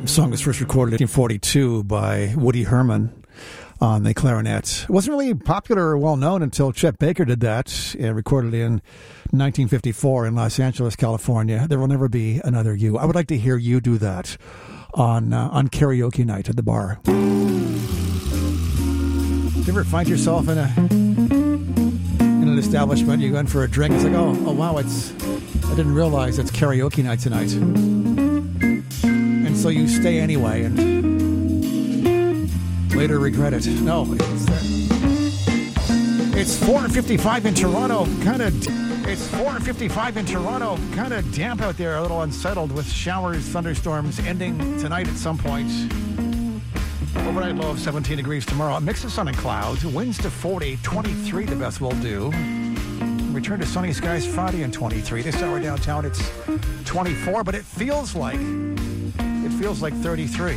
The song was first recorded in 1942 by Woody Herman on the clarinet. It wasn't really popular or well-known until Chet Baker did that and recorded it in 1954 in Los Angeles, California. There Will Never Be Another You. I would like to hear you do that on karaoke night at the bar. Do you ever find yourself in an establishment, you go in for a drink, it's like, oh wow, I didn't realize it's karaoke night tonight. And so you stay anyway and later regret it. No, it's 4:55 in Toronto, It's 4:55 in Toronto, kind of damp out there, a little unsettled with showers, thunderstorms ending tonight at some point. Overnight low of 17 degrees tomorrow. A mix of sun and clouds. Winds to 40, 23 the best will do. Return to sunny skies Friday and 23. This hour downtown it's 24, but it feels like 33.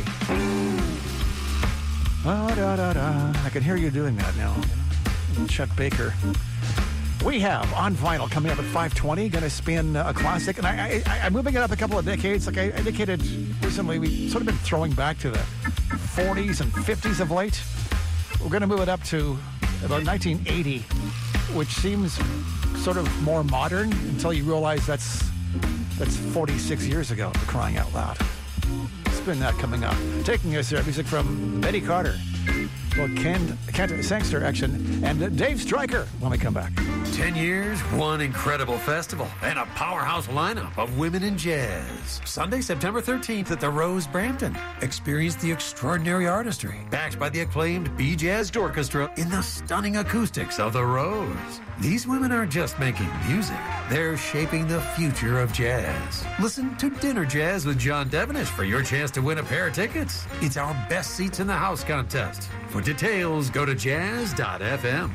I can hear you doing that now. Chet Baker. We have On Vinyl coming up at 5:20, going to spin a classic. And I'm moving it up a couple of decades. Like I indicated recently, we've sort of been throwing back to the 40s and 50s of late. We're going to move it up to about 1980, which seems sort of more modern until you realize that's 46 years ago, for crying out loud. Spin that coming up. Taking us there, music from Betty Carter. Well, Kent Sangster action and Dave Stryker when we come back. 10 years, one incredible festival, and a powerhouse lineup of women in jazz. Sunday, September 13th at the Rose Brampton. Experience the extraordinary artistry, backed by the acclaimed B-Jazz Orchestra in the stunning acoustics of the Rose. These women aren't just making music, they're shaping the future of jazz. Listen to Dinner Jazz with John Devenish for your chance to win a pair of tickets. It's our Best Seats in the House contest. For details, go to jazz.fm.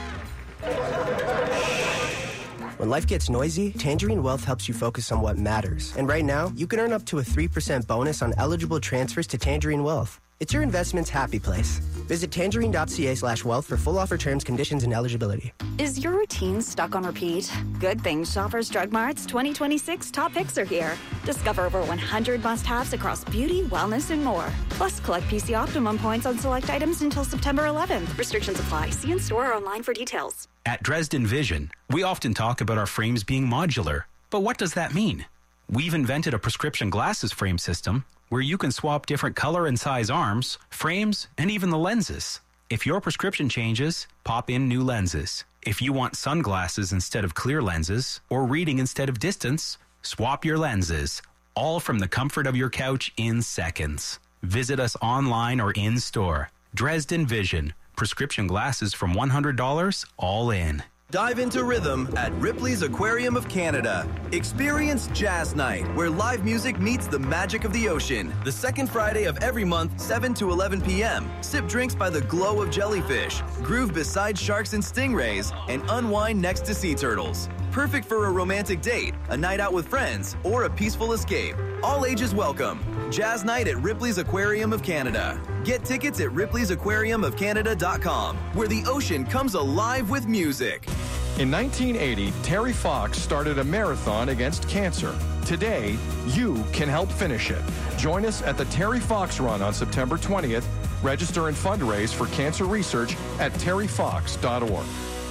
When life gets noisy, Tangerine Wealth helps you focus on what matters. And right now, you can earn up to a 3% bonus on eligible transfers to Tangerine Wealth. It's your investment's happy place. Visit tangerine.ca/wealth for full offer terms, conditions, and eligibility. Is your routine stuck on repeat? Good things Shoppers Drug Mart's 2026 top picks are here. Discover over 100 must-haves across beauty, wellness, and more. Plus, collect PC Optimum points on select items until September 11th. Restrictions apply. See in-store or online for details. At Dresden Vision, we often talk about our frames being modular. But what does that mean? We've invented a prescription glasses frame system where you can swap different color and size arms, frames, and even the lenses. If your prescription changes, pop in new lenses. If you want sunglasses instead of clear lenses, or reading instead of distance, swap your lenses, all from the comfort of your couch in seconds. Visit us online or in-store. Dresden Vision. Prescription glasses from $100, all in. Dive into rhythm at Ripley's Aquarium of Canada. Experience Jazz Night, where live music meets the magic of the ocean. The second Friday of every month, 7 to 11 p.m. Sip drinks by the glow of jellyfish, groove beside sharks and stingrays, and unwind next to sea turtles. Perfect for a romantic date, a night out with friends, or a peaceful escape. All ages welcome. Jazz Night at Ripley's Aquarium of Canada. Get tickets at ripleysAquariumofcanada.com, where the ocean comes alive with music. In 1980, Terry Fox started a marathon against cancer. Today, you can help finish it. Join us at the Terry Fox Run on September 20th. Register and fundraise for cancer research at terryfox.org.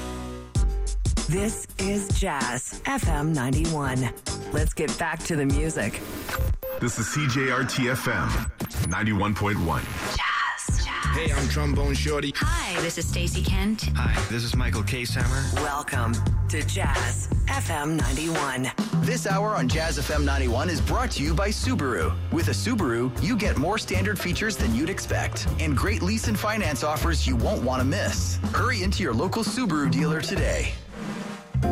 This is Jazz FM 91. Let's get back to the music. This is CJRT-FM 91.1. Jazz. Hey, I'm Trombone Shorty. Hi, this is Stacey Kent. Hi, this is Michael K-Sammer. Welcome to Jazz FM 91. This hour on Jazz FM 91 is brought to you by Subaru. With a Subaru, you get more standard features than you'd expect and great lease and finance offers you won't want to miss. Hurry into your local Subaru dealer today.